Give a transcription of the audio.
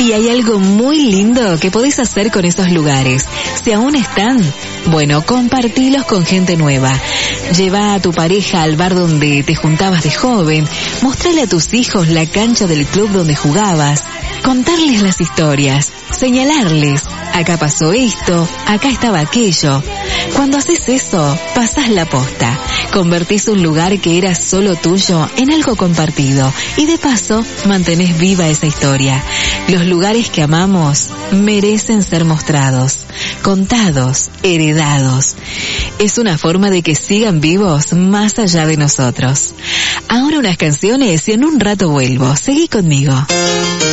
Y hay algo muy lindo que podés hacer con esos lugares. Si aún están, bueno, compartilos con gente nueva. Lleva a tu pareja al bar donde te juntabas de joven. Mostrale a tus hijos la cancha del club donde jugabas. Contarles las historias. Señalarles. Acá pasó esto, acá estaba aquello. Cuando haces eso, pasás la posta. Convertís un lugar que era solo tuyo en algo compartido. Y de paso, mantenés viva esa historia. Los lugares que amamos merecen ser mostrados, contados, heredados. Es una forma de que sigan vivos más allá de nosotros. Ahora unas canciones y en un rato vuelvo. Seguí conmigo.